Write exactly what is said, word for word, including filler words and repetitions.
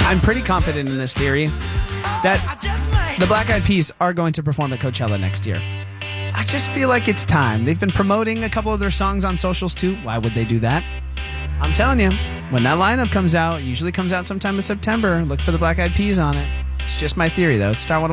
I'm pretty confident in this theory that the Black Eyed Peas are going to perform at Coachella next year. I just feel like it's time. They've been promoting a couple of their songs on socials too. Why would they do that? I'm telling you, when that lineup comes out, it usually comes out sometime in September. Look for the Black Eyed Peas on it. It's just my theory, though. It's Star one oh one.